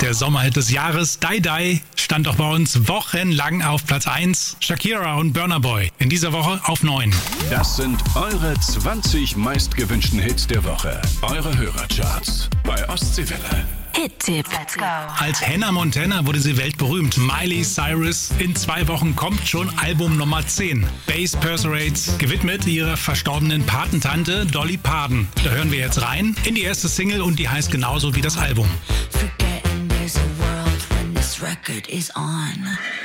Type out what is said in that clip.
Der Sommerhit des Jahres, Die Die, stand auch bei uns wochenlang auf Platz 1. Shakira und Burna Boy in dieser Woche auf 9. Das sind eure 20 meistgewünschten Hits der Woche. Eure Hörercharts bei Ostseewelle. Hit-Tipp. Let's go. Als Hannah Montana wurde sie weltberühmt. Miley Cyrus. In 2 Wochen kommt schon Album Nummer 10. Bass Perforates, gewidmet ihrer verstorbenen Patentante Dolly Parton. Da hören wir jetzt rein in die erste Single und die heißt genauso wie das Album. Forgetting there's a world when this record is on.